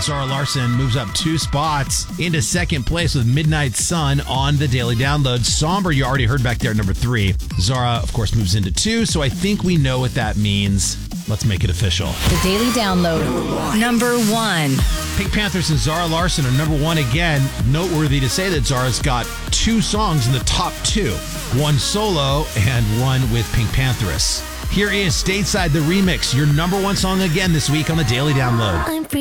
Zara Larsson moves up 2 spots into second place with Midnight Sun on the Daily Download. Somber, you already heard back there at number 3. Zara, of course, moves into 2, so I think we know what that means. Let's make it official. The Daily Download. Number 1. Pink Panthers and Zara Larsson are number 1 again. Noteworthy to say that Zara's got 2 songs in the top 2. One solo and one with Pink Pantheress. Here is Stateside, the remix, your number 1 song again this week on the Daily Download.